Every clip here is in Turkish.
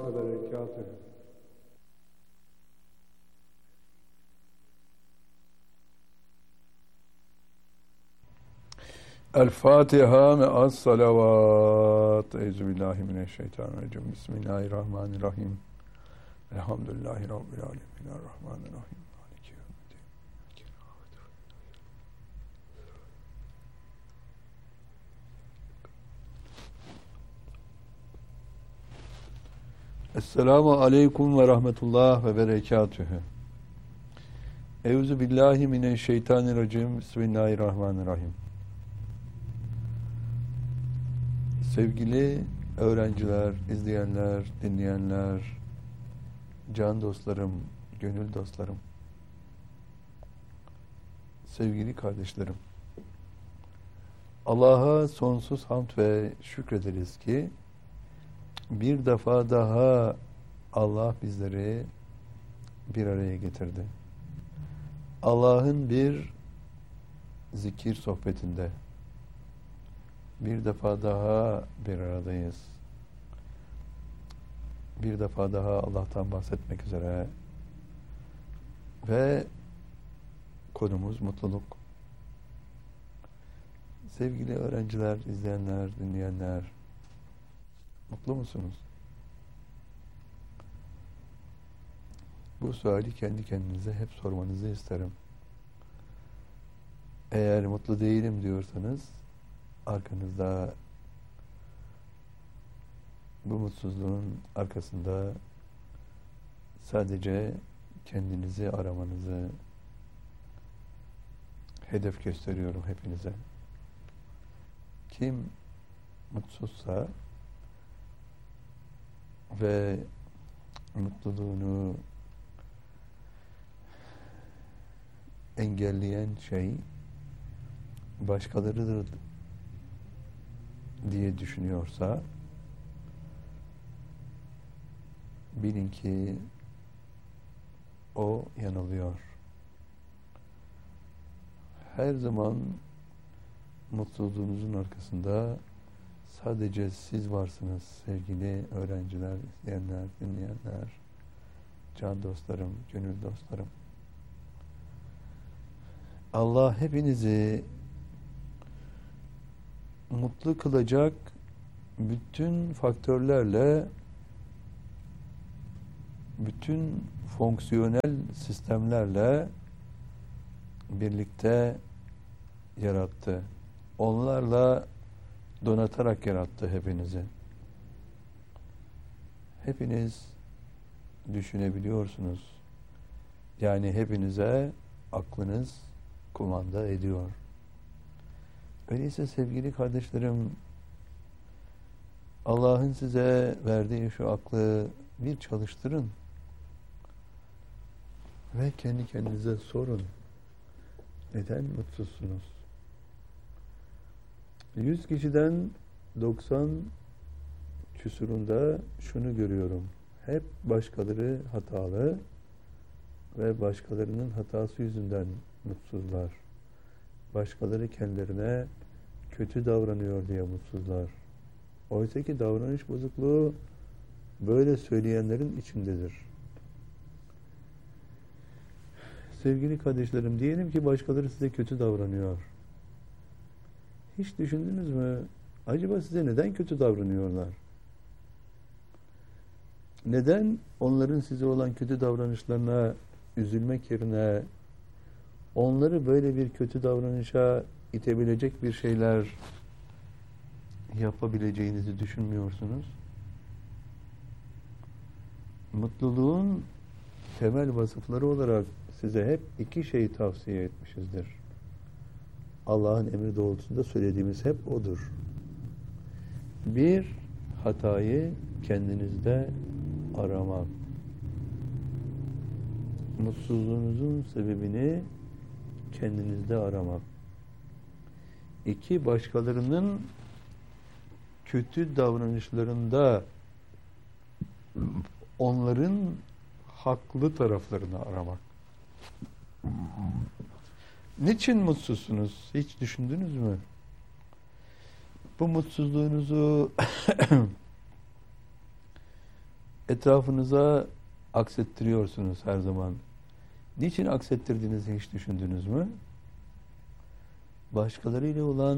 ve berekatuhu. El Fatiha me'as salavat. Euzubillahimineşşeytanirracim. Bismillahirrahmanirrahim. Elhamdülillahi Rabbil alemin. Errahmanirrahim. Maliki yevmiddin. Esselamu aleyküm ve rahmetullah ve berekatühü. Euzubillahimineşşeytanirracim. Bismillahirrahmanirrahim. Sevgili öğrenciler, izleyenler, dinleyenler, can dostlarım, gönül dostlarım, sevgili kardeşlerim, Allah'a sonsuz hamd ve şükrederiz ki bir defa daha Allah bizleri bir araya getirdi. Allah'ın bir zikir sohbetinde bir defa daha bir aradayız. Bir defa daha Allah'tan bahsetmek üzere ve konumuz mutluluk. Sevgili öğrenciler, izleyenler, dinleyenler, mutlu musunuz? Bu suali kendi kendinize hep sormanızı isterim. Eğer mutlu değilim diyorsanız arkanızda, bu mutsuzluğun arkasında sadece kendinizi aramanızı hedef gösteriyorum hepinize. Kim mutsuzsa ve mutluluğunu engelleyen şey başkalarıdır diye düşünüyorsa bilin ki o yanılıyor. Her zaman mutluluğunuzun arkasında sadece siz varsınız sevgili öğrenciler, izleyenler, dinleyenler, can dostlarım, gönül dostlarım. Allah hepinizi mutlu kılacak bütün faktörlerle, bütün fonksiyonel sistemlerle birlikte yarattı. Onlarla donatarak yarattı hepinizi. Hepiniz düşünebiliyorsunuz. Yani hepinize aklınız kumanda ediyor. Öyleyse sevgili kardeşlerim, Allah'ın size verdiği şu aklı bir çalıştırın ve kendi kendinize sorun. Neden mutsuzsunuz? 100 kişiden 90 küsurunda şunu görüyorum. Hep başkaları hatalı ve başkalarının hatası yüzünden mutsuzlar. Başkaları kendilerine kötü davranıyor diye mutsuzlar. Oysa ki davranış bozukluğu böyle söyleyenlerin içindedir. Sevgili kardeşlerim, diyelim ki başkaları size kötü davranıyor. Hiç düşündünüz mü? Acaba size neden kötü davranıyorlar? Neden onların size olan kötü davranışlarına üzülmek yerine onları böyle bir kötü davranışa itebilecek bir şeyler yapabileceğinizi düşünmüyorsunuz? Mutluluğun temel vasıfları olarak size hep iki şeyi tavsiye etmişizdir. Allah'ın emri doğrultusunda söylediğimiz hep odur. Bir, hatayı kendinizde aramak. Mutsuzluğunuzun sebebini kendinizde aramak. İki, başkalarının kötü davranışlarında onların haklı taraflarını aramak. Niçin mutsuzsunuz? Hiç düşündünüz mü? Bu mutsuzluğunuzu etrafınıza aksettiriyorsunuz her zaman. Niçin aksettirdiğinizi hiç düşündünüz mü? Başkalarıyla olan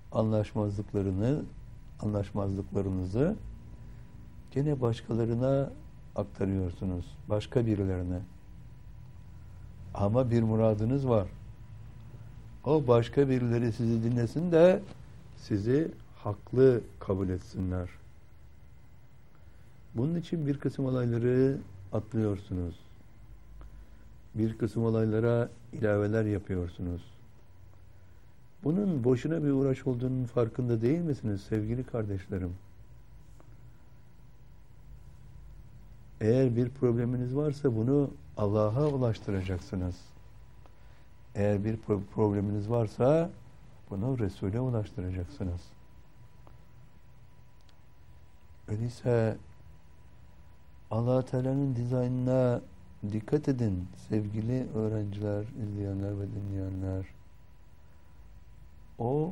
anlaşmazlıklarınızı gene başkalarına aktarıyorsunuz. Başka birilerine. Ama bir muradınız var. O başka birileri sizi dinlesin de sizi haklı kabul etsinler. Bunun için bir kısım olayları atlıyorsunuz. Bir kısım olaylara ilaveler yapıyorsunuz. Bunun boşuna bir uğraş olduğunun farkında değil misiniz sevgili kardeşlerim? Eğer bir probleminiz varsa bunu Allah'a ulaştıracaksınız. Eğer bir probleminiz varsa bunu Resul'e ulaştıracaksınız. Öyleyse Allah Teala'nın dizaynına dikkat edin sevgili öğrenciler, izleyenler ve dinleyenler. O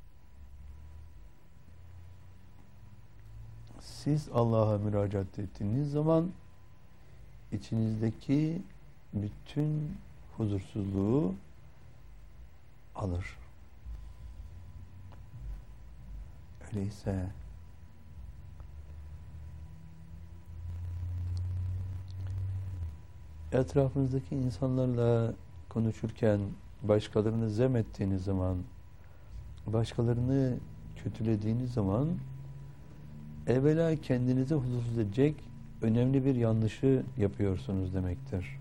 siz Allah'a müracaat ettiğiniz zaman içinizdeki bütün huzursuzluğu alır. Öyleyse etrafınızdaki insanlarla konuşurken başkalarını zem ettiğiniz zaman, başkalarını kötülediğiniz zaman evvela kendinizi huzursuz edecek önemli bir yanlışı yapıyorsunuz demektir.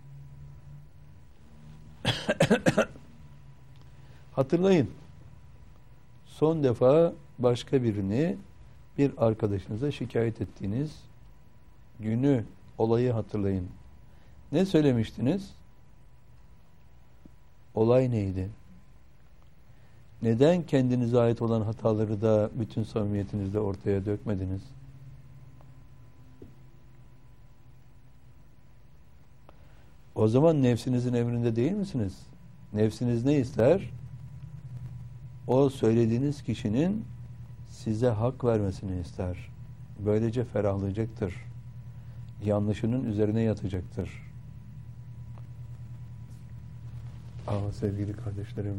Hatırlayın. Son defa başka birini bir arkadaşınıza şikayet ettiğiniz günü, olayı hatırlayın. Ne söylemiştiniz? Olay neydi? Neden kendinize ait olan hataları da bütün samimiyetinizle ortaya dökmediniz? O zaman nefsinizin emrinde değil misiniz? Nefsiniz ne ister? O söylediğiniz kişinin size hak vermesini ister. Böylece ferahlayacaktır. Yanlışının üzerine yatacaktır. Ama sevgili kardeşlerim,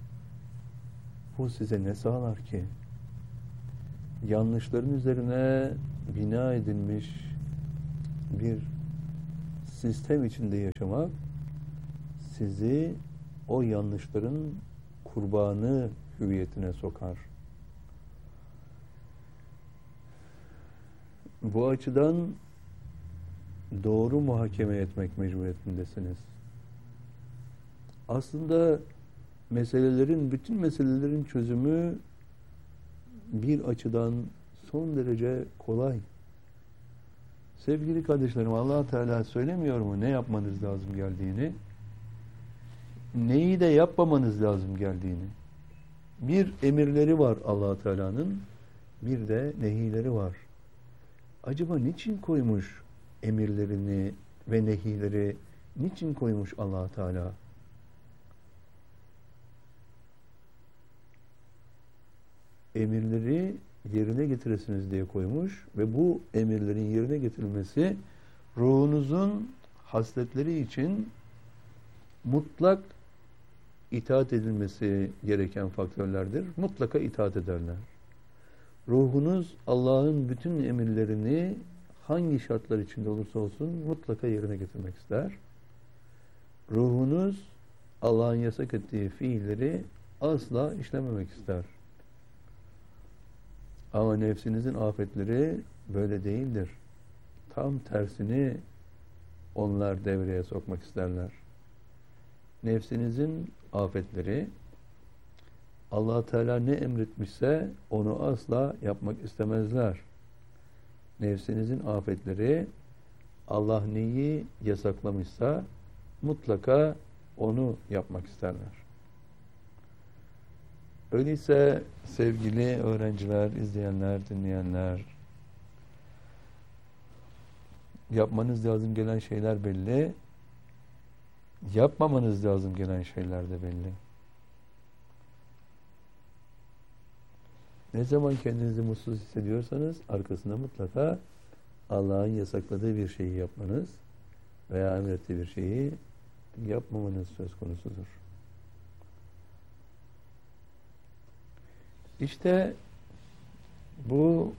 bu size ne sağlar ki? Yanlışların üzerine bina edilmiş bir sistem içinde yaşamak sizi o yanlışların kurbanı hüviyetine sokar. Bu açıdan doğru muhakeme etmek mecburiyetindesiniz. Aslında bütün meselelerin çözümü bir açıdan son derece kolay. Sevgili kardeşlerim, Allah Teala söylemiyor mu ne yapmanız lazım geldiğini? Neyi de yapmamanız lazım geldiğini. Bir emirleri var Allah Teala'nın, bir de nehileri var. Acaba niçin koymuş emirlerini ve nehileri, niçin koymuş Allah Teala? Emirleri yerine getiresiniz diye koymuş ve bu emirlerin yerine getirilmesi ruhunuzun hasletleri için mutlak itaat edilmesi gereken faktörlerdir. Mutlaka itaat ederler. Ruhunuz Allah'ın bütün emirlerini hangi şartlar içinde olursa olsun mutlaka yerine getirmek ister. Ruhunuz Allah'ın yasak ettiği fiilleri asla işlememek ister. Ama nefsinizin afetleri böyle değildir. Tam tersini onlar devreye sokmak isterler. Nefsinizin afetleri Allah Teala ne emretmişse onu asla yapmak istemezler. Nefsinizin afetleri Allah neyi yasaklamışsa mutlaka onu yapmak isterler. Öyleyse sevgili öğrenciler, izleyenler, dinleyenler, yapmanız lazım gelen şeyler belli, yapmamanız lazım gelen şeyler de belli. Ne zaman kendinizi mutsuz hissediyorsanız arkasında mutlaka Allah'ın yasakladığı bir şeyi yapmanız veya emrettiği bir şeyi yapmamanız söz konusudur. İşte bu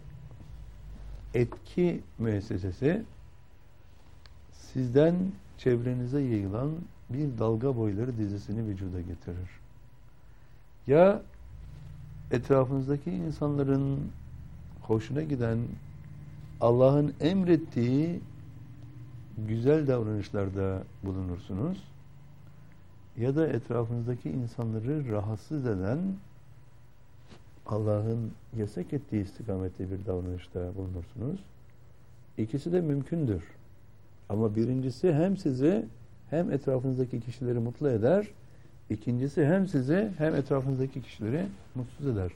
etki müessesesi sizden çevrenize yayılan bir dalga boyları dizisini vücuda getirir. Ya etrafınızdaki insanların hoşuna giden Allah'ın emrettiği güzel davranışlarda bulunursunuz ya da etrafınızdaki insanları rahatsız eden Allah'ın yasak ettiği istikamette bir davranışta bulunursunuz. İkisi de mümkündür. Ama birincisi hem sizi hem etrafınızdaki kişileri mutlu eder. İkincisi hem sizi hem etrafınızdaki kişileri mutsuz eder.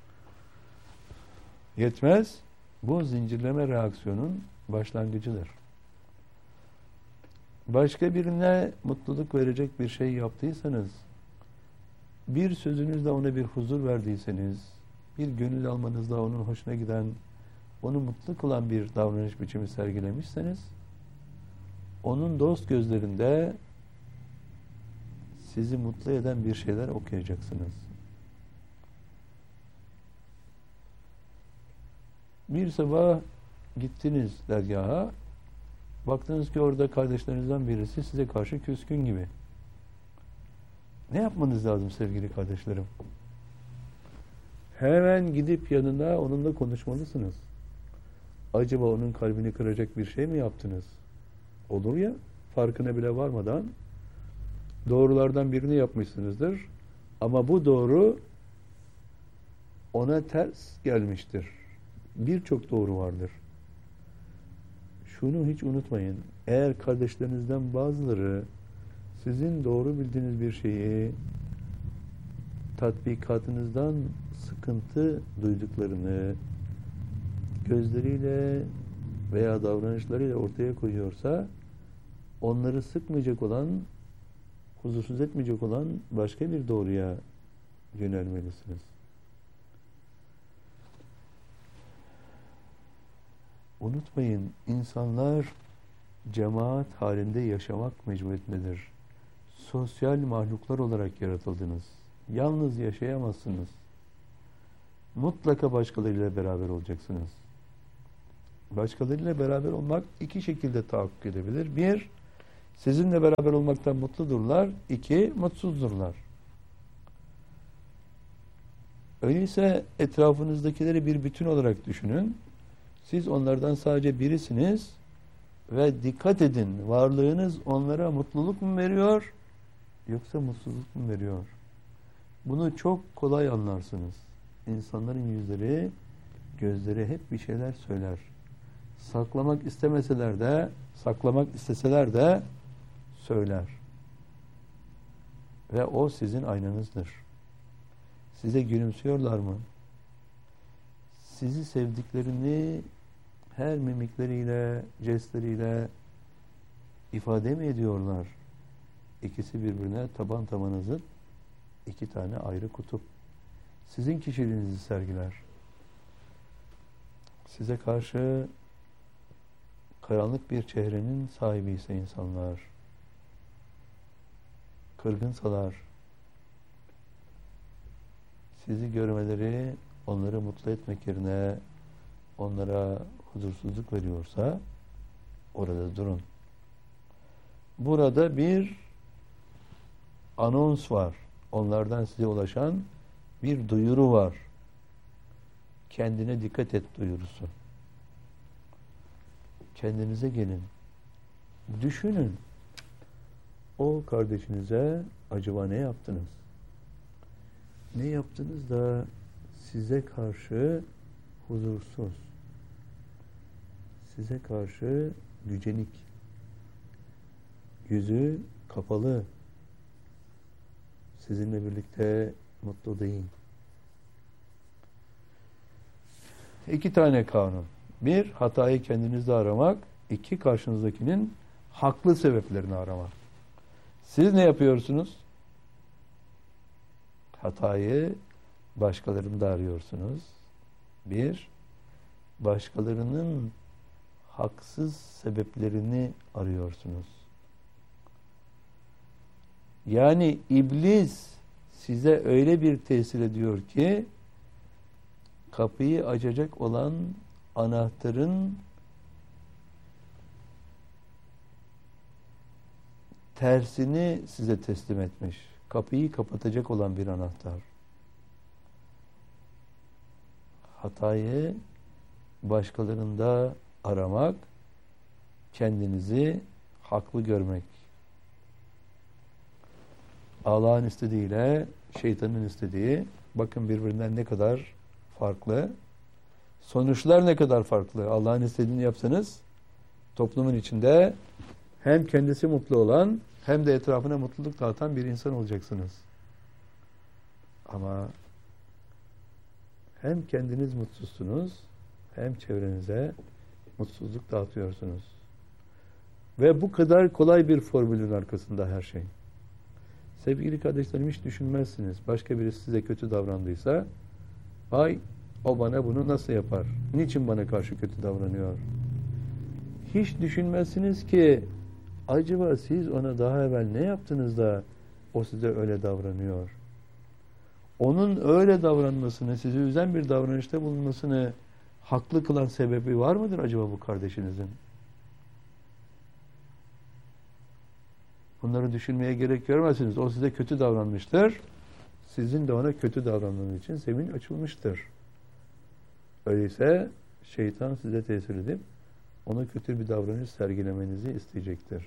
Yetmez. Bu zincirleme reaksiyonun başlangıcıdır. Başka birine mutluluk verecek bir şey yaptıysanız, bir sözünüzle ona bir huzur verdiyseniz, bir gönül almanızla onun hoşuna giden, onu mutlu kılan bir davranış biçimi sergilemişseniz, onun dost gözlerinde sizi mutlu eden bir şeyler okuyacaksınız. Bir sabah gittiniz dergaha, baktınız ki orada kardeşlerinizden birisi size karşı küskün gibi. Ne yapmanız lazım sevgili kardeşlerim? Hemen gidip yanına onunla konuşmalısınız. Acaba onun kalbini kıracak bir şey mi yaptınız? Olur ya, farkına bile varmadan doğrulardan birini yapmışsınızdır. Ama bu doğru ona ters gelmiştir. Birçok doğru vardır. Şunu hiç unutmayın. Eğer kardeşlerinizden bazıları sizin doğru bildiğiniz bir şeyi tatbikatınızdan sıkıntı duyduklarını gözleriyle veya davranışlarıyla ortaya koyuyorsa onları sıkmayacak olan, huzursuz etmeyecek olan başka bir doğruya yönelmelisiniz. Unutmayın, insanlar cemaat halinde yaşamak mecburiyetindedir. Sosyal mahluklar olarak yaratıldınız. Yalnız yaşayamazsınız. Mutlaka başkalarıyla beraber olacaksınız. Başkalarıyla beraber olmak iki şekilde tahakkuk edebilir. Bir, sizinle beraber olmaktan mutludurlar. İki, mutsuzdurlar. Öyleyse etrafınızdakileri bir bütün olarak düşünün. Siz onlardan sadece birisiniz ve dikkat edin, varlığınız onlara mutluluk mu veriyor yoksa mutsuzluk mu veriyor? Bunu çok kolay anlarsınız. İnsanların yüzleri, gözleri hep bir şeyler söyler. Saklamak istemeseler de, saklamak isteseler de söyler. Ve o sizin aynanızdır. Size gülümsüyorlar mı? Sizi sevdiklerini her mimikleriyle, jestleriyle ifade mi ediyorlar? İkisi birbirine taban tabana zıt, iki tane ayrı kutup. Sizin kişiliğinizi sergiler. Size karşı karanlık bir çehrenin sahibi ise insanlar, kırgınsalar, sizi görmeleri onları mutlu etmek yerine onlara huzursuzluk veriyorsa orada durun. Burada bir anons var. Onlardan size ulaşan bir duyuru var. Kendine dikkat et duyurusu. Kendinize gelin. Düşünün. O kardeşinize acaba ne yaptınız? Ne yaptınız da size karşı huzursuz, size karşı gücenik, yüzü kapalı, sizinle birlikte mutlu değil. İki tane kanun. Bir, hatayı kendinizde aramak. İki, karşınızdakinin haklı sebeplerini aramak. Siz ne yapıyorsunuz? Hatayı başkalarında arıyorsunuz. Bir, başkalarının haksız sebeplerini arıyorsunuz. Yani iblis size öyle bir tesir ediyor ki kapıyı açacak olan anahtarın tersini size teslim etmiş. Kapıyı kapatacak olan bir anahtar. Hatayı başkalarında aramak, kendinizi haklı görmek. Allah'ın istediğiyle şeytanın istediği, bakın birbirinden ne kadar farklı. Sonuçlar ne kadar farklı. Allah'ın istediğini yapsanız toplumun içinde hem kendisi mutlu olan hem de etrafına mutluluk dağıtan bir insan olacaksınız. Ama hem kendiniz mutsuzsunuz hem çevrenize mutsuzluk dağıtıyorsunuz. Ve bu kadar kolay bir formülün arkasında her şey. Sevgili kardeşlerim, hiç düşünmezsiniz. Başka birisi size kötü davrandıysa, ay o bana bunu nasıl yapar? Niçin bana karşı kötü davranıyor? Hiç düşünmezsiniz ki acaba siz ona daha evvel ne yaptınız da o size öyle davranıyor? Onun öyle davranmasını, sizi üzen bir davranışta bulunmasını haklı kılan sebebi var mıdır acaba bu kardeşinizin? Bunları düşünmeye gerek görmezsiniz. O size kötü davranmıştır. Sizin de ona kötü davranmanız için zemin açılmıştır. Öyleyse şeytan size tesir edip ona kötü bir davranış sergilemenizi isteyecektir.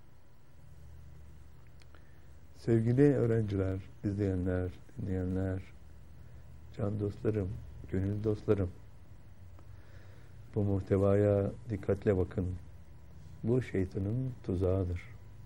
Sevgili öğrenciler, izleyenler, dinleyenler, can dostlarım, gönül dostlarım, bu muhtevaya dikkatle bakın. Bu şeytanın tuzağıdır.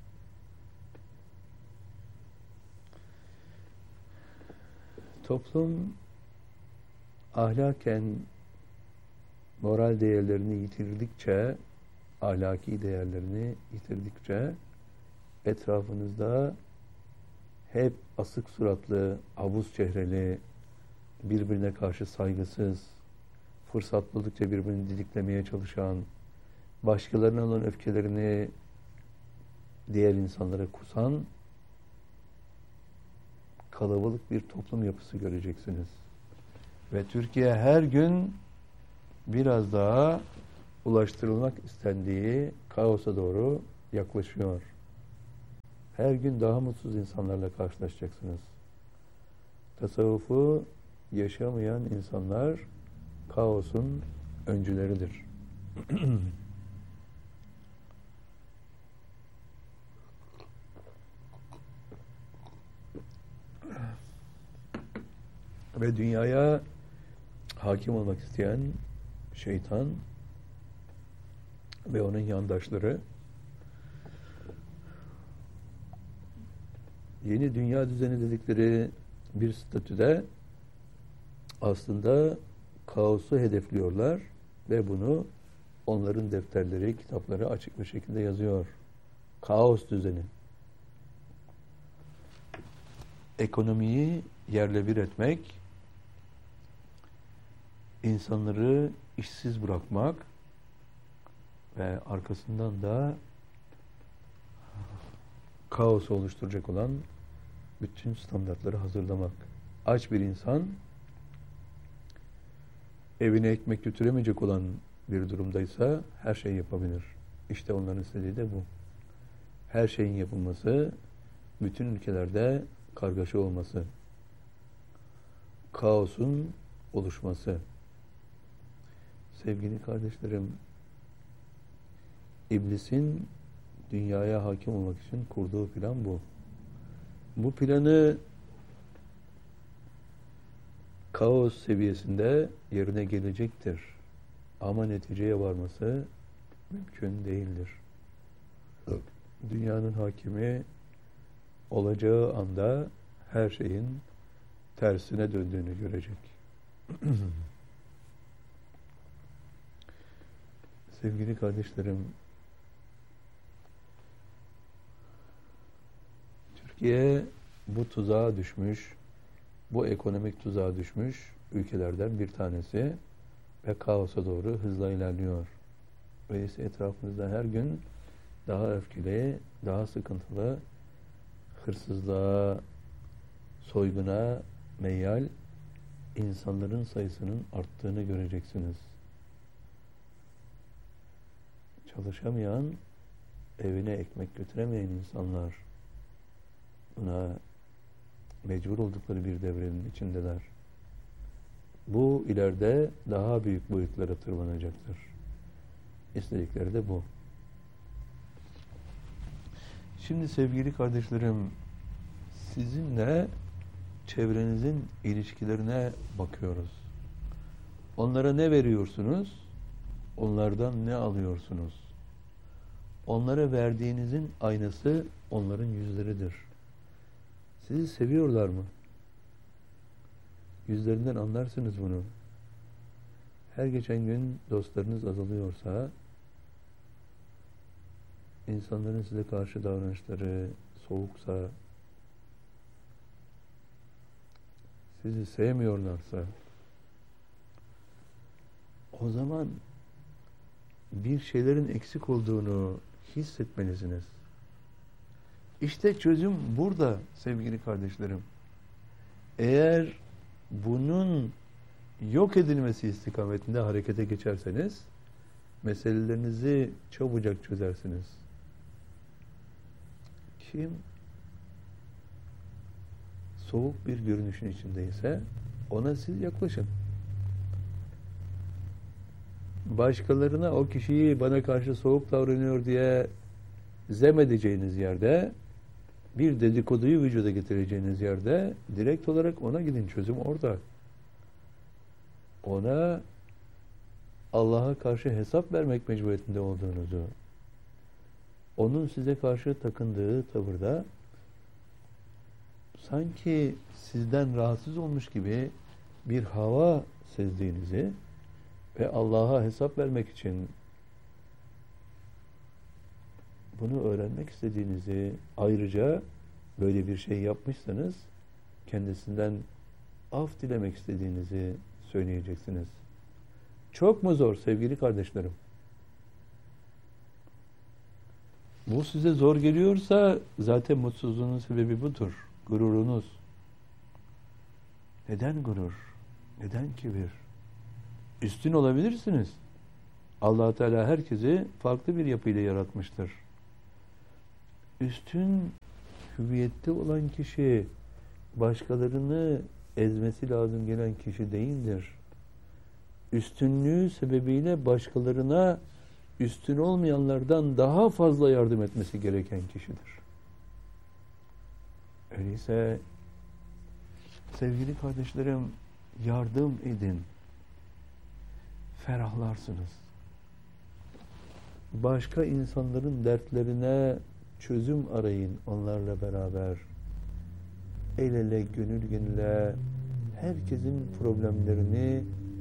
Toplum ahlaken moral değerlerini yitirdikçe, ahlaki değerlerini yitirdikçe etrafınızda hep asık suratlı, abuz çehreli, birbirine karşı saygısız, fırsat buldukça birbirini didiklemeye çalışan, başkalarına olan öfkelerini diğer insanlara kusan kalabalık bir toplum yapısı göreceksiniz. Ve Türkiye her gün biraz daha ulaştırılmak istendiği kaosa doğru yaklaşıyor. Her gün daha mutsuz insanlarla karşılaşacaksınız. Tasavvufu yaşamayan insanlar kaosun öncüleridir. Ve dünyaya hakim olmak isteyen şeytan ve onun yandaşları yeni dünya düzeni dedikleri bir statüde aslında kaosu hedefliyorlar ve bunu onların defterleri, kitapları açık bir şekilde yazıyor. Kaos düzeni. Ekonomiyi yerle bir etmek, insanları işsiz bırakmak ve arkasından da kaos oluşturacak olan bütün standartları hazırlamak. Aç bir insan evine ekmek götüremeyecek olan bir durumdaysa her şeyi yapabilir. İşte onların istediği de bu. Her şeyin yapılması, bütün ülkelerde kargaşa olması, kaosun oluşması. Sevgili kardeşlerim, İblisin dünyaya hakim olmak için kurduğu plan bu. Bu planı kaos seviyesinde yerine gelecektir. Ama neticeye varması mümkün değildir. Dünyanın hakimi olacağı anda her şeyin tersine döndüğünü görecek. Sevgili kardeşlerim, Türkiye bu tuzağa düşmüş, bu ekonomik tuzağa düşmüş ülkelerden bir tanesi ve kaosa doğru hızla ilerliyor. Öyleyse etrafınızda her gün daha öfkeli, daha sıkıntılı, hırsızlığa, soyguna meyyal insanların sayısının arttığını göreceksiniz. Çalışamayan, evine ekmek götüremeyen insanlar buna mecbur oldukları bir devrenin içindeler. Bu ileride daha büyük boyutlara tırmanacaktır. İstedikleri de bu. Şimdi sevgili kardeşlerim, sizinle çevrenizin ilişkilerine bakıyoruz. Onlara ne veriyorsunuz? Onlardan ne alıyorsunuz? Onlara verdiğinizin aynası onların yüzleridir. Sizi seviyorlar mı? Yüzlerinden anlarsınız bunu. Her geçen gün dostlarınız azalıyorsa, insanların size karşı davranışları soğuksa, sizi sevmiyorlarsa, o zaman bir şeylerin eksik olduğunu hissetmelisiniz. İşte çözüm burada sevgili kardeşlerim. Eğer bunun yok edilmesi istikametinde harekete geçerseniz, meselelerinizi çabucak çözersiniz. Kim soğuk bir görünüşün içindeyse ona siz yaklaşın. Başkalarına o kişiyi bana karşı soğuk davranıyor diye zem edeceğiniz yerde, bir dedikoduyu vücuda getireceğiniz yerde direkt olarak ona gidin. Çözüm orada. Ona Allah'a karşı hesap vermek mecburiyetinde olduğunuzu, onun size karşı takındığı tavırda sanki sizden rahatsız olmuş gibi bir hava sezdiğinizi ve Allah'a hesap vermek için bunu öğrenmek istediğinizi, ayrıca böyle bir şey yapmışsanız kendisinden af dilemek istediğinizi söyleyeceksiniz. Çok mu zor sevgili kardeşlerim? Bu size zor geliyorsa zaten mutsuzluğunun sebebi budur. Gururunuz. Neden gurur? Neden kibir? Üstün olabilirsiniz. Allah Teala herkesi farklı bir yapıyla yaratmıştır. Üstün hüviyette olan kişi başkalarını ezmesi lazım gelen kişi değildir. Üstünlüğü sebebiyle başkalarına üstün olmayanlardan daha fazla yardım etmesi gereken kişidir. Öyleyse sevgili kardeşlerim, yardım edin. Ferahlarsınız. Başka insanların dertlerine çözüm arayın onlarla beraber. El ele, gönül gönüle herkesin problemlerini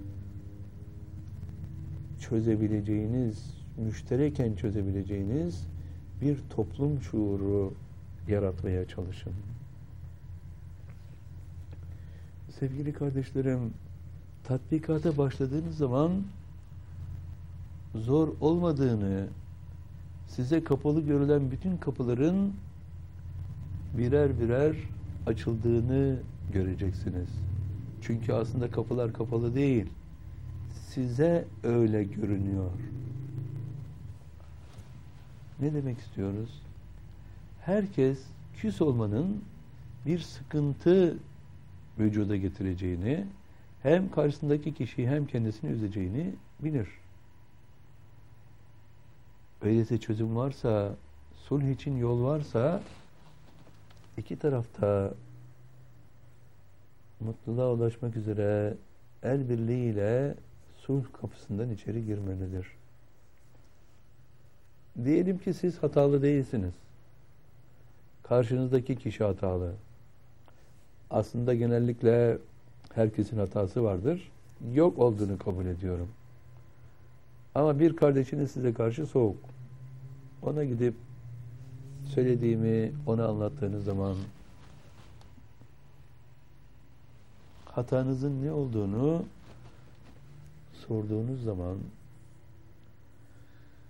çözebileceğiniz, müştereken çözebileceğiniz bir toplum şuuru yaratmaya çalışın. Sevgili kardeşlerim, tatbikata başladığınız zaman zor olmadığını, size kapalı görülen bütün kapıların birer birer açıldığını göreceksiniz. Çünkü aslında kapılar kapalı değil. Size öyle görünüyor. Ne demek istiyoruz? Herkes küs olmanın bir sıkıntı vücuda getireceğini, hem karşısındaki kişiyi hem kendisini üzeceğini bilir. Öyleyse çözüm varsa, sulh için yol varsa, iki tarafta mutluluğa ulaşmak üzere el birliğiyle sulh kapısından içeri girmelidir. Diyelim ki siz hatalı değilsiniz. Karşınızdaki kişi hatalı. Aslında genellikle herkesin hatası vardır. Yok olduğunu kabul ediyorum. Ama bir kardeşiniz size karşı soğuk. Ona gidip söylediğimi ona anlattığınız zaman hatanızın ne olduğunu sorduğunuz zaman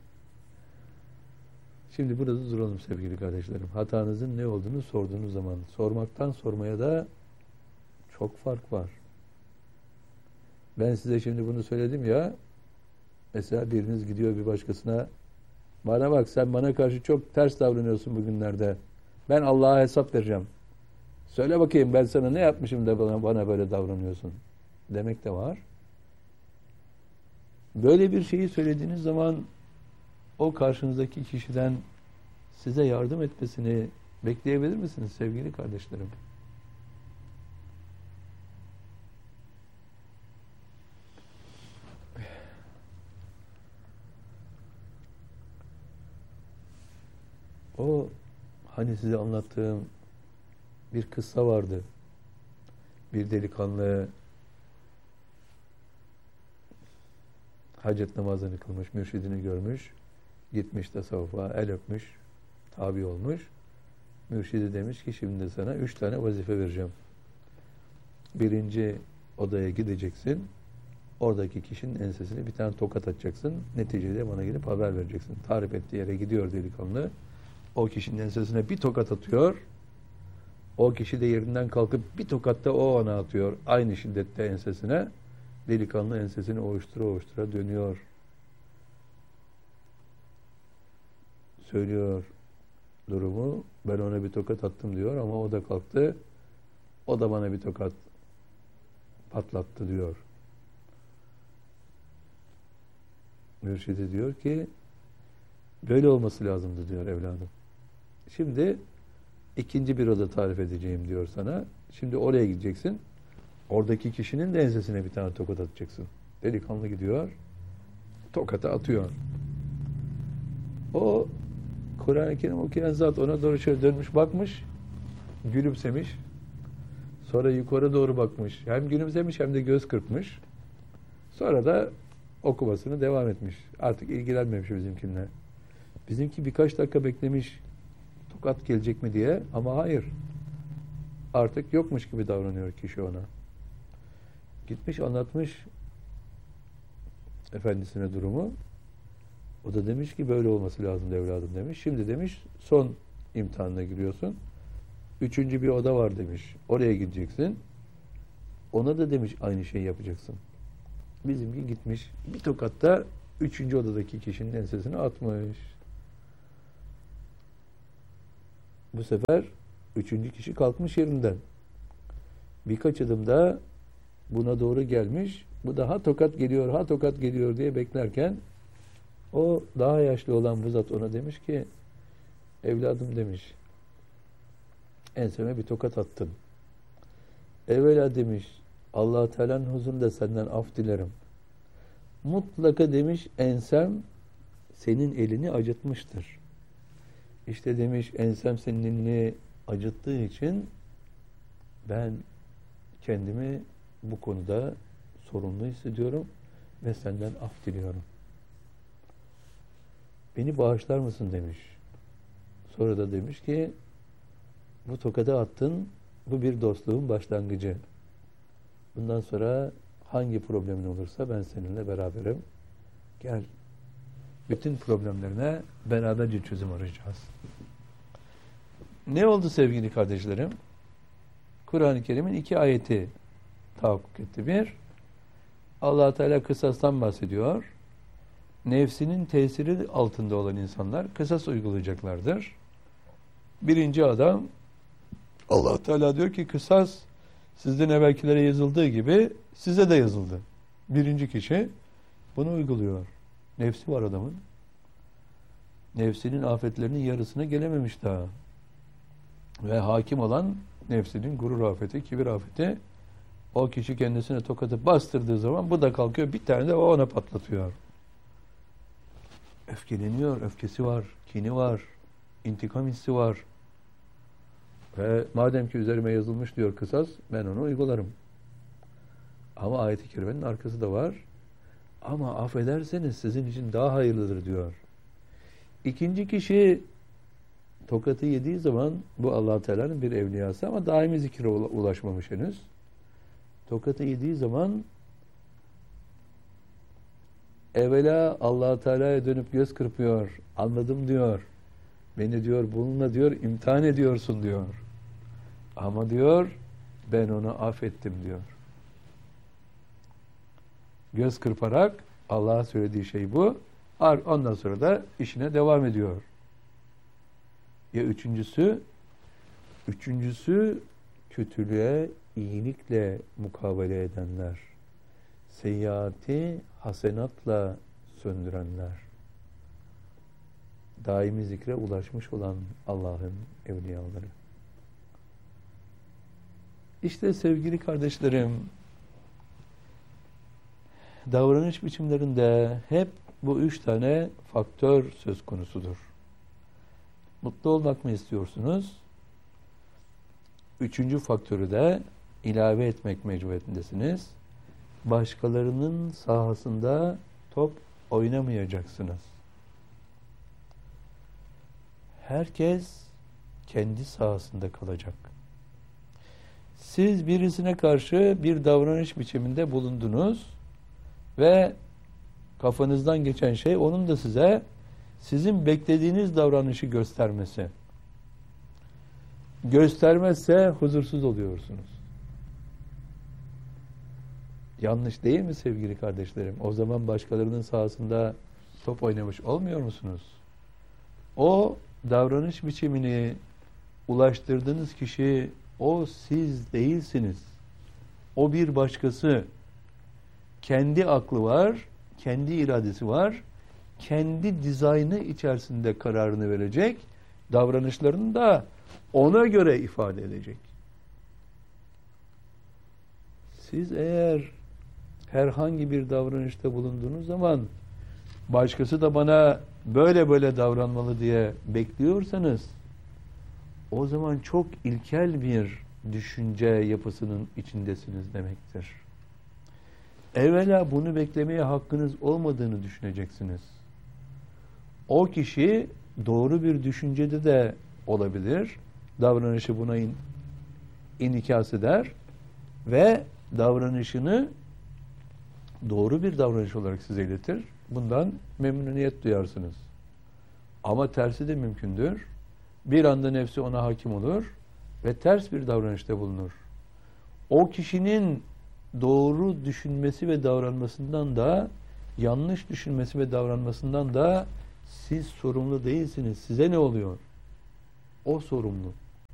Şimdi burada duralım sevgili kardeşlerim. Hatanızın ne olduğunu sorduğunuz zaman sormaktan sormaya da çok fark var. Ben size şimdi bunu söyledim ya, mesela biriniz gidiyor bir başkasına, bana bak sen bana karşı çok ters davranıyorsun bugünlerde. Ben Allah'a hesap vereceğim. Söyle bakayım ben sana ne yapmışım da bana böyle davranıyorsun demek de var. Böyle bir şeyi söylediğiniz zaman o karşınızdaki kişiden size yardım etmesini bekleyebilir misiniz sevgili kardeşlerim? O hani size anlattığım bir kıssa vardı. Bir delikanlı hacet namazını kılmış, mürşidini görmüş, gitmiş tasavvufa, el öpmüş, tabi olmuş. Mürşidi demiş ki şimdi sana 3 tane vazife vereceğim. Birinci odaya gideceksin, oradaki kişinin ensesine bir tane tokat atacaksın, neticede bana gelip haber vereceksin. Tarif ettiği yere gidiyor delikanlı, o kişinin ensesine bir tokat atıyor, o kişi de yerinden kalkıp bir tokat da o ona atıyor, aynı şiddette ensesine. Delikanlı ensesini ovuştura ovuştura dönüyor. Söylüyor durumu. Ben ona bir tokat attım diyor ama o da kalktı. O da bana bir tokat patlattı diyor. Mürşidi diyor ki böyle olması lazımdı diyor evladım. Şimdi ikinci bir oda tarif edeceğim diyor sana. Şimdi oraya gideceksin. Oradaki kişinin de ensesine bir tane tokat atacaksın. Delikanlı gidiyor. Tokatı atıyor. O Kur'an-ı Kerim okuyan zat ona doğru şöyle dönmüş bakmış. Gülümsemiş. Sonra yukarı doğru bakmış. Hem gülümsemiş hem de göz kırpmış. Sonra da okumasını devam etmiş. Artık ilgilenmemiş bizimkinle. Bizimki birkaç dakika beklemiş. Tokat gelecek mi diye ama hayır. Artık yokmuş gibi davranıyor kişi ona. Gitmiş anlatmış efendisine durumu. O da demiş ki böyle olması lazım evladım demiş. Şimdi demiş son imtihanına giriyorsun. 3. bir oda var demiş. Oraya gideceksin. Ona da demiş aynı şeyi yapacaksın. Bizimki gitmiş. Bir tokatta 3. odadaki kişinin ensesine atmış. Bu sefer 3. kişi kalkmış yerinden. Birkaç adımda buna doğru gelmiş. Bu da ha tokat geliyor, ha tokat geliyor diye beklerken o daha yaşlı olan bu zat ona demiş ki evladım demiş enseme bir tokat attın. Evvela demiş Allah-u Teala'nın huzurunda senden af dilerim. Mutlaka demiş ensem senin elini acıtmıştır. İşte demiş ensem senin elini acıttığı için ben kendimi bu konuda sorumlu hissediyorum ve senden af diliyorum. Beni bağışlar mısın demiş. Sonra da demiş ki bu tokadı attın, bu bir dostluğun başlangıcı. Bundan sonra hangi problemin olursa ben seninle beraberim. Gel. Bütün problemlerine beraberce çözüm arayacağız. Ne oldu sevgili kardeşlerim? Kur'an-ı Kerim'in 2 ayeti tahakkuk etti. Bir, Allah Teala kısastan bahsediyor. Nefsinin tesiri altında olan insanlar kısas uygulayacaklardır. Birinci adam Allah Teala diyor ki kısas sizden evvelkilere yazıldığı gibi size de yazıldı. Birinci kişi bunu uyguluyor. Nefsi var adamın. Nefsinin afetlerinin yarısına gelememiş daha. Ve hakim olan nefsinin gurur afeti, kibir afeti. O kişi kendisine tokatı bastırdığı zaman bu da kalkıyor bir tane de o ona patlatıyor. Öfkeleniyor, öfkesi var, kini var, intikam hissi var. Ve madem ki üzerime yazılmış diyor kısas, ben onu uygularım. Ama ayet-i kerimenin arkası da var. Ama affederseniz sizin için daha hayırlıdır diyor. İkinci kişi tokatı yediği zaman bu Allah Teala'nın bir evliyası ama daimi zikre ulaşmamış henüz. Tokatı yediği zaman evvela Allah Teala'ya dönüp göz kırpıyor. Anladım diyor. Beni diyor bununla diyor imtihan ediyorsun diyor. Ama diyor ben onu affettim diyor. Göz kırparak Allah'a söylediği şey bu. Ondan sonra da işine devam ediyor. Ya üçüncüsü kötülüğe iyilikle mukabele edenler. Seyyiati hasenatla söndürenler. Daimi zikre ulaşmış olan Allah'ın evliyaları. İşte sevgili kardeşlerim, davranış biçimlerinde hep bu 3 tane faktör söz konusudur. Mutlu olmak mı istiyorsunuz? 3. faktörü de ilave etmek mecburiyetindesiniz. Başkalarının sahasında top oynamayacaksınız. Herkes kendi sahasında kalacak. Siz birisine karşı bir davranış biçiminde bulundunuz ve kafanızdan geçen şey onun da size sizin beklediğiniz davranışı göstermesi. Göstermezse huzursuz oluyorsunuz. Yanlış değil mi sevgili kardeşlerim? O zaman başkalarının sahasında top oynamış olmuyor musunuz? O davranış biçimini ulaştırdığınız kişi o siz değilsiniz. O bir başkası. Kendi aklı var, kendi iradesi var. Kendi dizaynı içerisinde kararını verecek. Davranışlarını da ona göre ifade edecek. Siz eğer herhangi bir davranışta bulunduğunuz zaman başkası da bana böyle böyle davranmalı diye bekliyorsanız o zaman çok ilkel bir düşünce yapısının içindesiniz demektir. Evvela bunu beklemeye hakkınız olmadığını düşüneceksiniz. O kişi doğru bir düşüncede de olabilir. Davranışı buna inikas eder ve davranışını doğru bir davranış olarak size iletir. Bundan memnuniyet duyarsınız. Ama tersi de mümkündür. Bir anda nefsi ona hakim olur ve ters bir davranışta bulunur. O kişinin doğru düşünmesi ve davranmasından da yanlış düşünmesi ve davranmasından da siz sorumlu değilsiniz. Size ne oluyor? O sorumlu.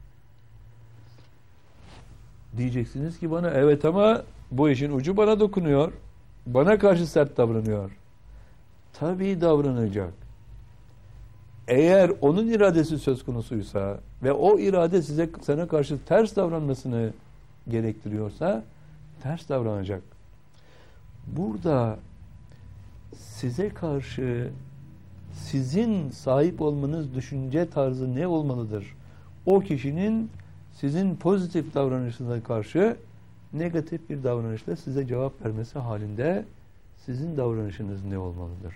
Diyeceksiniz ki bana evet ama bu işin ucu bana dokunuyor. Bana karşı sert davranıyor. Tabii davranacak. Eğer onun iradesi söz konusuysa ve o irade sana karşı ters davranmasını gerektiriyorsa ters davranacak. Burada size karşı sizin sahip olmanız düşünce tarzı ne olmalıdır? O kişinin sizin pozitif davranışınıza karşı negatif bir davranışla size cevap vermesi halinde sizin davranışınız ne olmalıdır?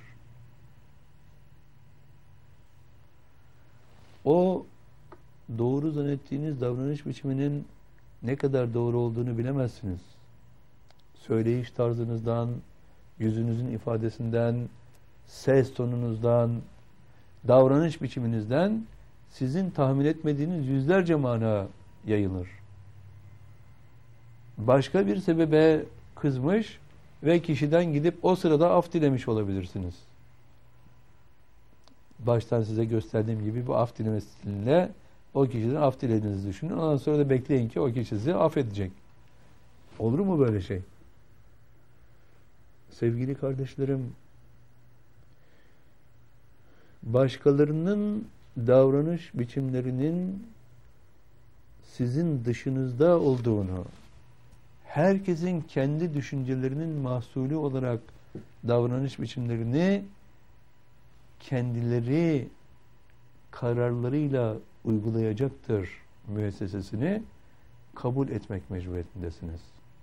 O doğru zannettiğiniz davranış biçiminin ne kadar doğru olduğunu bilemezsiniz. Söyleyiş tarzınızdan, yüzünüzün ifadesinden, ses tonunuzdan, davranış biçiminizden sizin tahmin etmediğiniz yüzlerce mana yayılır. Başka bir sebebe kızmış ve kişiden gidip o sırada af dilemiş olabilirsiniz. Baştan size gösterdiğim gibi bu af dileme stiliyle o kişiden af dilediğinizi düşünün. Ondan sonra da bekleyin ki o kişi sizi affedecek. Olur mu böyle şey? Sevgili kardeşlerim, başkalarının davranış biçimlerinin sizin dışınızda olduğunu, herkesin kendi düşüncelerinin mahsulü olarak davranış biçimlerini kendileri kararlarıyla uygulayacaktır müessesesini kabul etmek mecburiyetindesiniz.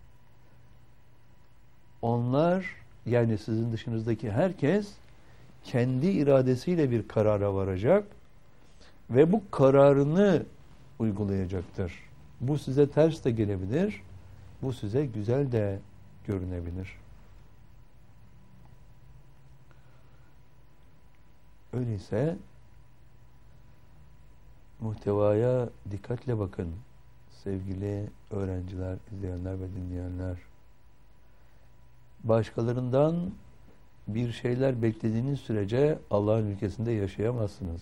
Onlar, yani sizin dışınızdaki herkes kendi iradesiyle bir karara varacak ve bu kararını uygulayacaktır. Bu size ters de gelebilir, bu size güzel de görünebilir. Öyleyse Muhtevaya dikkatle bakın sevgili öğrenciler, izleyenler ve dinleyenler. Başkalarından bir şeyler beklediğiniz sürece Allah'ın ülkesinde yaşayamazsınız.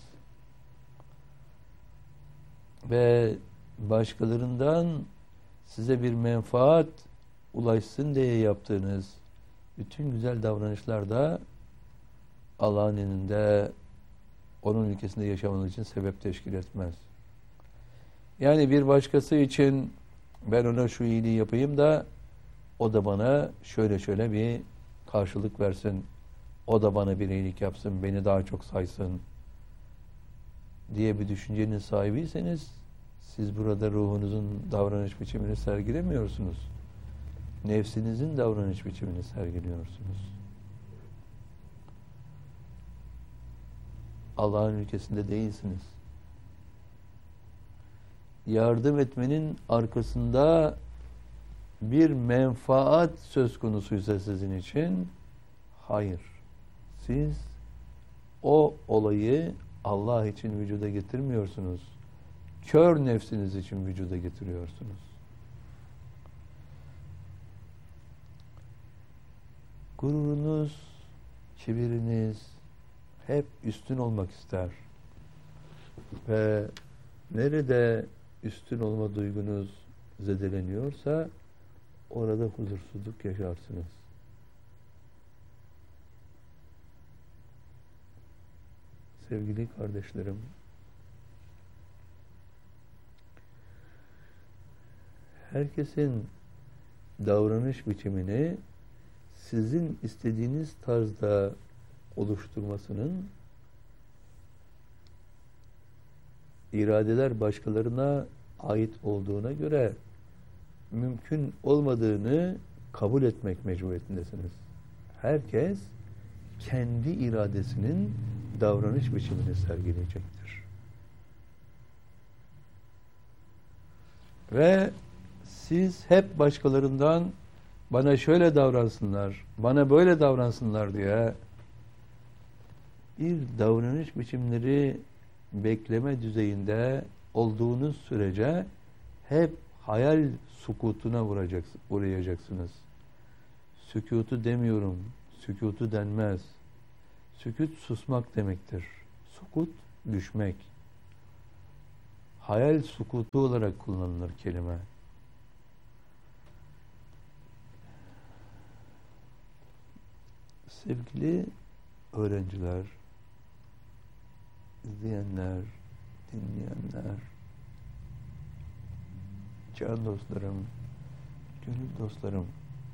Ve başkalarından size bir menfaat ulaşsın diye yaptığınız bütün güzel davranışlar da Allah'ın elinde, onun ülkesinde yaşamanız için sebep teşkil etmez. Yani bir başkası için ben ona şu iyiliği yapayım da o da bana şöyle şöyle bir karşılık versin, o da bana bir iyilik yapsın, beni daha çok saysın diye bir düşüncenin sahibiyseniz siz burada ruhunuzun davranış biçimini sergilemiyorsunuz. Nefsinizin davranış biçimini sergiliyorsunuz. Allah'ın ülkesinde değilsiniz. Yardım etmenin arkasında bir menfaat söz konusuysa sizin için, hayır. Siz o olayı Allah için vücuda getirmiyorsunuz. Kör nefsiniz için vücuda getiriyorsunuz. Gururunuz, kibiriniz hep üstün olmak ister. Ve nerede üstün olma duygunuz zedeleniyorsa orada huzursuzluk yaşarsınız. Sevgili kardeşlerim, herkesin davranış biçimini sizin istediğiniz tarzda oluşturmasının iradeler başkalarına ait olduğuna göre mümkün olmadığını kabul etmek mecburiyetindesiniz. Herkes kendi iradesinin davranış biçimini sergileyecektir. Ve siz hep başkalarından bana şöyle davransınlar, bana böyle davransınlar diye bir davranış biçimleri bekleme düzeyinde olduğunuz sürece hep hayal sukutuna uğrayacaksınız. Sükutu demiyorum, sükutu denmez. Sükut susmak demektir. Sukut düşmek. Hayal sukutu olarak kullanılır kelime. Sevgili öğrenciler, izleyenler, dinleyenler, can dostlarım, gönül dostlarım,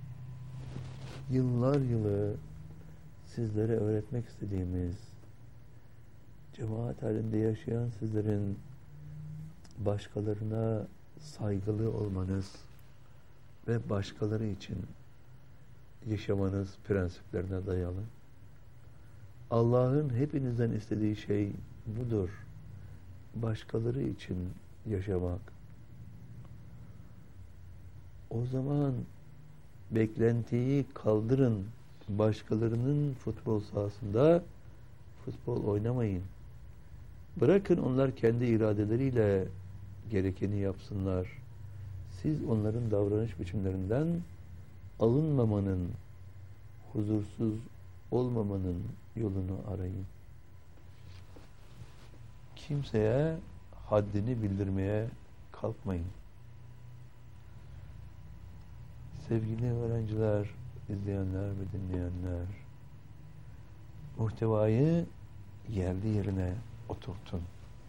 yıllar yılı sizlere öğretmek istediğimiz, cemaat halinde yaşayan sizlerin başkalarına saygılı olmanız ve başkaları için yaşamanız prensiplerine dayalı. Allah'ın hepinizden istediği şey budur. Başkaları için yaşamak. O zaman beklentiyi kaldırın. Başkalarının futbol sahasında futbol oynamayın. Bırakın onlar kendi iradeleriyle gerekeni yapsınlar. Siz onların davranış biçimlerinden alınmamanın, huzursuz olmamanın yolunu arayın. Kimseye haddini bildirmeye kalkmayın. Sevgili öğrenciler, izleyenler ve dinleyenler, muhtevayı yerli yerine oturtun.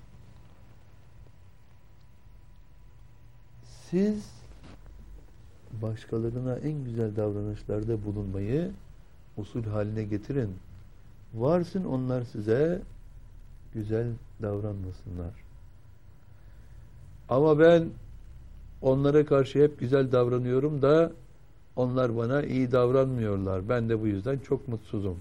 Siz başkalarına en güzel davranışlarda bulunmayı usul haline getirin. Varsın onlar size güzel davranmasınlar. Ama ben onlara karşı hep güzel davranıyorum da onlar bana iyi davranmıyorlar. Ben de bu yüzden çok mutsuzum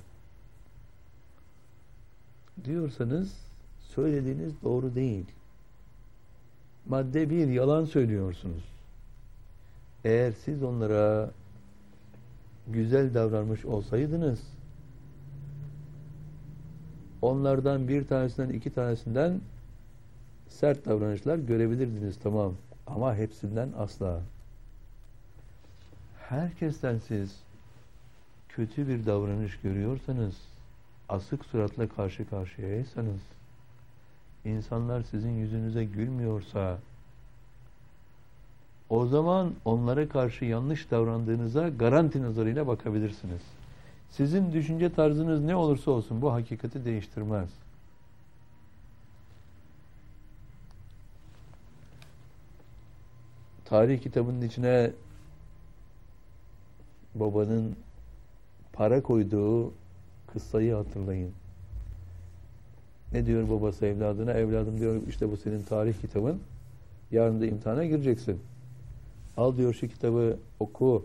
diyorsanız söylediğiniz doğru değil. Madde 1, yalan söylüyorsunuz. Eğer siz onlara güzel davranmış olsaydınız, onlardan bir tanesinden, iki tanesinden sert davranışlar görebilirdiniz, tamam. Ama hepsinden asla. Herkesten siz kötü bir davranış görüyorsanız, asık suratla karşı karşıyaysanız, insanlar sizin yüzünüze gülmüyorsa, o zaman onlara karşı yanlış davrandığınıza garanti nazarıyla bakabilirsiniz. Sizin düşünce tarzınız ne olursa olsun bu hakikati değiştirmez. Tarih kitabının içine babanın para koyduğu kıssayı hatırlayın. Ne diyor babası evladına? Evladım diyor, işte bu senin tarih kitabın. Yarın da imtihana gireceksin. Al diyor şu kitabı oku.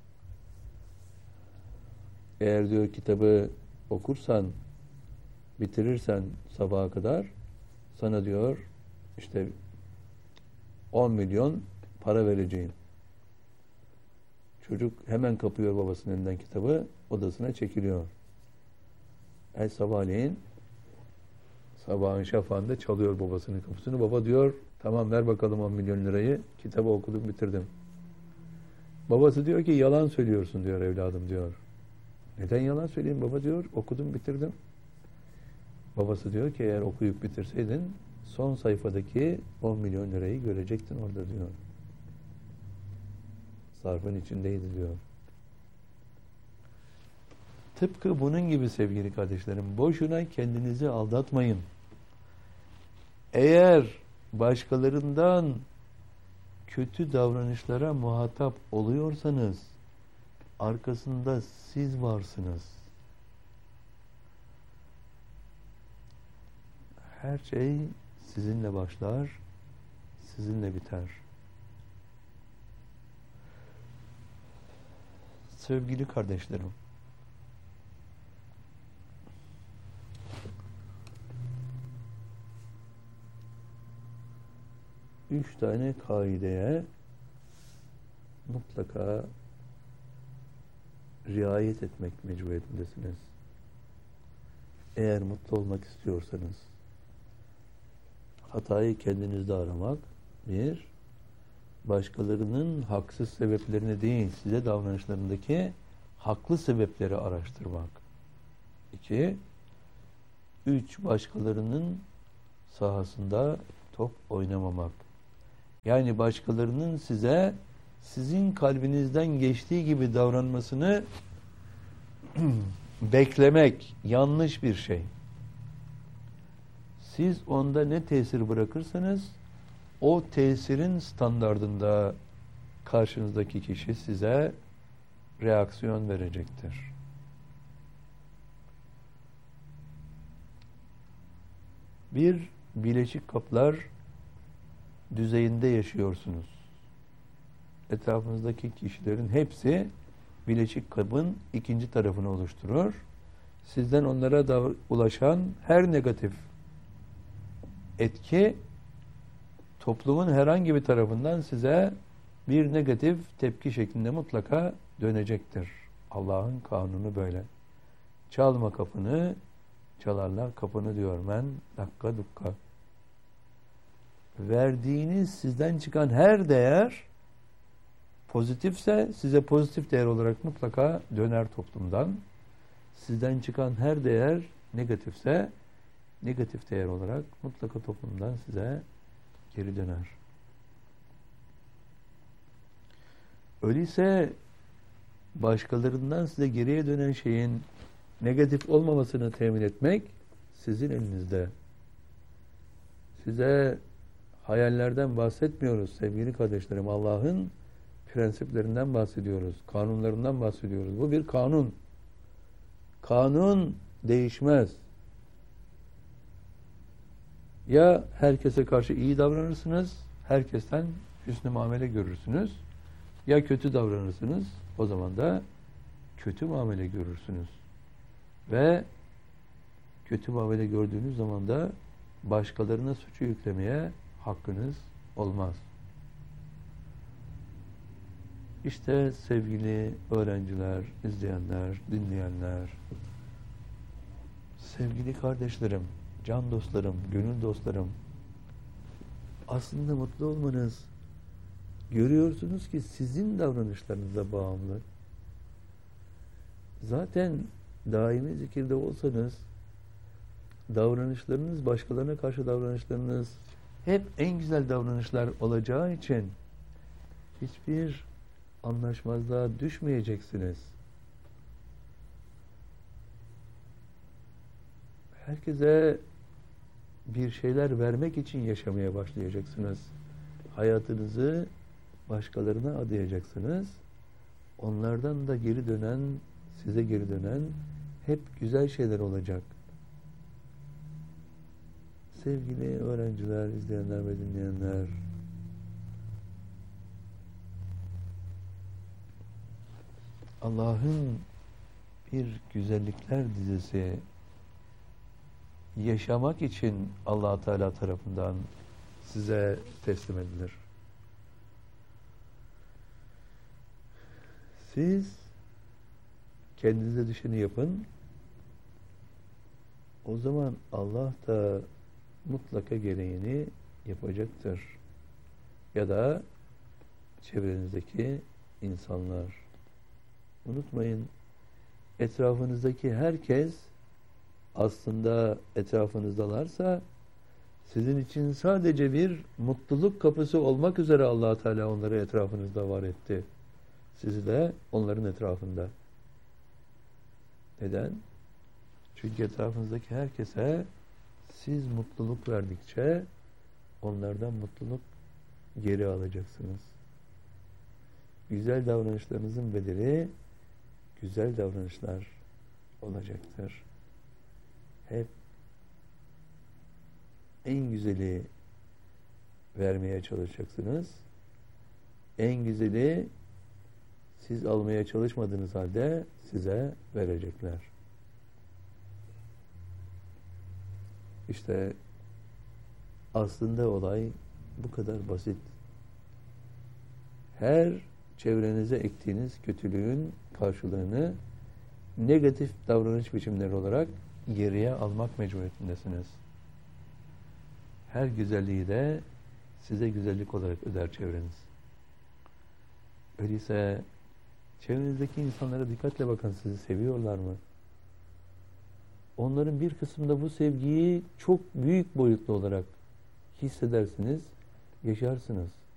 Eğer diyor kitabı okursan, bitirirsen sabaha kadar sana diyor işte 10 milyon para vereceğim. Çocuk hemen kapıyor babasının elinden kitabı, odasına çekiliyor. Sabahleyin sabahın şafağında çalıyor babasının kapısını. Baba diyor, tamam ver bakalım 10 milyon lirayı. Kitabı okudum, bitirdim. Babası diyor ki yalan söylüyorsun diyor evladım diyor. Neden yalan söyleyeyim baba diyor. Okudum, bitirdim. Babası diyor ki eğer okuyup bitirseydin son sayfadaki 10 milyon lirayı görecektin orada diyor. Zarfın içindeydi diyor. Tıpkı bunun gibi sevgili kardeşlerim, boşuna kendinizi aldatmayın. Eğer başkalarından kötü davranışlara muhatap oluyorsanız, arkasında siz varsınız. Her şey sizinle başlar, sizinle biter. Sevgili kardeşlerim, üç tane kaideye mutlaka riayet etmek mecburiyetindesiniz. Eğer mutlu olmak istiyorsanız, hatayı kendinizde aramak, bir, başkalarının haksız sebeplerini değil, size davranışlarındaki haklı sebepleri araştırmak. 2, 3, başkalarının sahasında top oynamamak. Yani başkalarının size sizin kalbinizden geçtiği gibi davranmasını beklemek yanlış bir şey. Siz onda ne tesir bırakırsanız o tesirin standardında karşınızdaki kişi size reaksiyon verecektir. Bir bileşik kaplar düzeyinde yaşıyorsunuz. Etrafınızdaki kişilerin hepsi bileşik kabın ikinci tarafını oluşturur. Sizden onlara ulaşan her negatif etki toplumun herhangi bir tarafından size bir negatif tepki şeklinde mutlaka dönecektir. Allah'ın kanunu böyle. Çalma kapını, çalarlar kapını diyor men dakika dukka. Verdiğiniz sizden çıkan her değer pozitifse size pozitif değer olarak mutlaka döner toplumdan. Sizden çıkan her değer negatifse negatif değer olarak mutlaka toplumdan size geri döner. Öyleyse başkalarından size geriye dönen şeyin negatif olmamasını temin etmek sizin elinizde. Size hayallerden bahsetmiyoruz sevgili kardeşlerim. Allah'ın prensiplerinden bahsediyoruz. Kanunlarından bahsediyoruz. Bu bir kanun. Kanun değişmez. Ya herkese karşı iyi davranırsınız, herkesten hüsnü muamele görürsünüz. Ya kötü davranırsınız, o zaman da kötü muamele görürsünüz. Ve kötü muamele gördüğünüz zaman da başkalarına suçu yüklemeye hakkınız olmaz. İşte sevgili öğrenciler, izleyenler, dinleyenler, sevgili kardeşlerim, can dostlarım, gönül dostlarım, aslında mutlu olmanız, görüyorsunuz ki sizin davranışlarınıza bağımlı. Zaten daimi zikirde olsanız, davranışlarınız, başkalarına karşı davranışlarınız hep en güzel davranışlar olacağı için hiçbir anlaşmazlığa düşmeyeceksiniz. Herkese bir şeyler vermek için yaşamaya başlayacaksınız. Hayatınızı başkalarına adayacaksınız. Onlardan da geri dönen, size geri dönen hep güzel şeyler olacak. Sevgili öğrenciler, izleyenler ve dinleyenler, Allah'ın bir güzellikler dizisi yaşamak için Allah Teala tarafından size teslim edilir. Siz kendinize düşeni yapın. O zaman Allah da mutlaka gereğini yapacaktır. Ya da çevrenizdeki insanlar. Unutmayın, etrafınızdaki herkes aslında etrafınızdalarsa sizin için sadece bir mutluluk kapısı olmak üzere Allah Teala onları etrafınızda var etti. Sizi de onların etrafında. Neden? Çünkü etrafınızdaki herkese siz mutluluk verdikçe onlardan mutluluk geri alacaksınız. Güzel davranışlarınızın bedeli güzel davranışlar olacaktır. Hep en güzeli vermeye çalışacaksınız. En güzeli siz almaya çalışmadığınız halde size verecekler. İşte aslında olay bu kadar basit. Her çevrenize ektiğiniz kötülüğün karşılığını negatif davranış biçimleri olarak geriye almak mecburiyetindesiniz. Her güzelliği de size güzellik olarak öder çevreniz. Öyleyse çevrenizdeki insanlara dikkatle bakın, sizi seviyorlar mı? Onların bir kısmında bu sevgiyi çok büyük boyutlu olarak hissedersiniz, yaşarsınız.